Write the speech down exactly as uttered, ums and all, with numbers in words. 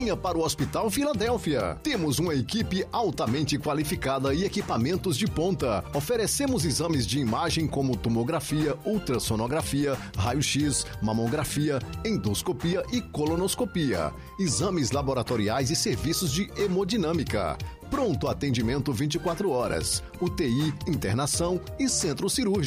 Venha para o Hospital Filadélfia. Temos uma equipe altamente qualificada e equipamentos de ponta. Oferecemos exames de imagem como tomografia, ultrassonografia, raio-x, mamografia, endoscopia e colonoscopia. Exames laboratoriais e serviços de hemodinâmica. Pronto atendimento vinte e quatro horas. U T I, internação e centro cirúrgico.